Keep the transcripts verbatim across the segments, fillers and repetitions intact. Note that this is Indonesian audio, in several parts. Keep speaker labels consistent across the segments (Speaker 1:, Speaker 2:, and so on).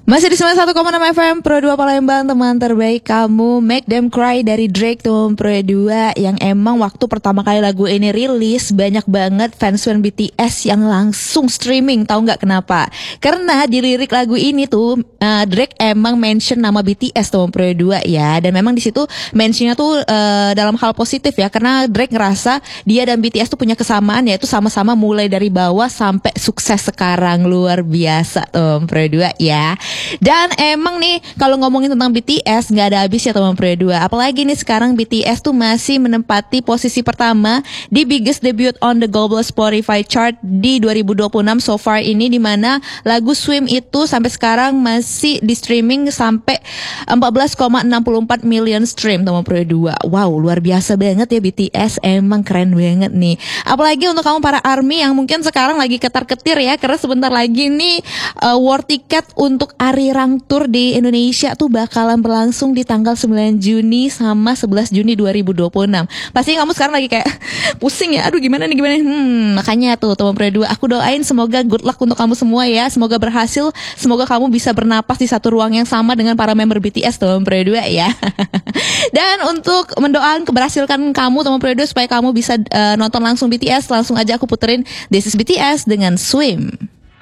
Speaker 1: Masih di sembilan puluh satu koma enam F M Pro dua Palembang, teman terbaik kamu. Make Them Cry dari Drake tuh Pro dua, yang emang waktu pertama kali lagu ini rilis banyak banget fans-fans B T S yang langsung streaming. Tahu nggak kenapa? Karena di lirik lagu ini tuh uh, Drake emang mention nama B T S tuh Pro dua ya, dan memang di situ mentionnya tuh uh, dalam hal positif ya, karena Drake ngerasa dia dan B T S tuh punya kesamaan, yaitu sama-sama mulai dari bawah sampai sukses sekarang. Luar biasa tuh Pro dua ya. Dan emang nih kalau ngomongin tentang B T S nggak ada habisnya teman Pro dua. Apalagi nih sekarang B T S tuh masih menempati posisi pertama di biggest debut on the global Spotify chart di dua ribu dua puluh enam so far ini, di mana lagu Swim itu sampai sekarang masih di streaming sampai empat belas koma enam empat million stream teman Pro dua. Wow, luar biasa banget ya B T S, emang keren banget nih. Apalagi untuk kamu para ARMY yang mungkin sekarang lagi ketar-ketir ya, karena sebentar lagi nih uh, war tiket untuk Arirang Tour di Indonesia tuh bakalan berlangsung di tanggal sembilan Juni sama sebelas Juni dua ribu dua puluh enam. Pasti kamu sekarang lagi kayak pusing ya, aduh gimana nih gimana. Hmm, makanya tuh teman Pro dua, aku doain semoga good luck untuk kamu semua ya. Semoga berhasil, semoga kamu bisa bernapas di satu ruang yang sama dengan para member B T S teman Pro dua ya. Dan untuk mendoakan keberhasilan kamu teman Pro dua supaya kamu bisa uh, nonton langsung B T S, langsung aja aku puterin This is B T S dengan Swim.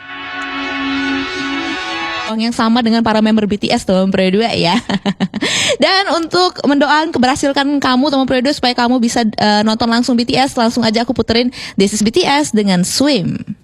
Speaker 1: Yang sama dengan para member B T S teman Pro dua ya. Dan untuk mendoakan keberhasilan kamu teman Pro dua supaya kamu bisa uh, nonton langsung B T S, langsung aja aku puterin This is B T S dengan Swim.